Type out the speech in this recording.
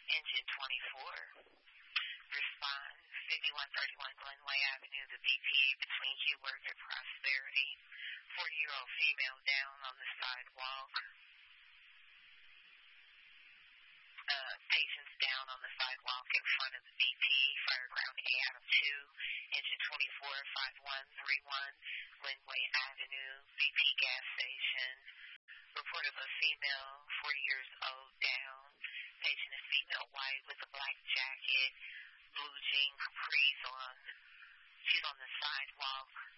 engine 24. Respond 5131 Glenway Avenue, the BP between Keyworth and Prosperity. 40-year-old female down on the sidewalk. Patients down on the sidewalk in front of the BP, Fireground A Adam 2, engine 245131, Glenway Avenue, BP gas station. Report of a female, 40 years old, down. Patient is female, white with a black jacket, blue jean capris on. She's on the sidewalk.